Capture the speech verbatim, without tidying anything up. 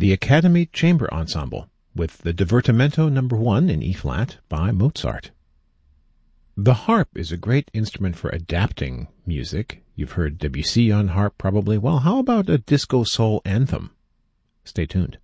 the Academy Chamber Ensemble with the Divertimento number one in E-flat by Mozart. The harp is a great instrument for adapting music. You've heard Debussy on harp probably. Well, how about a disco soul anthem? Stay tuned.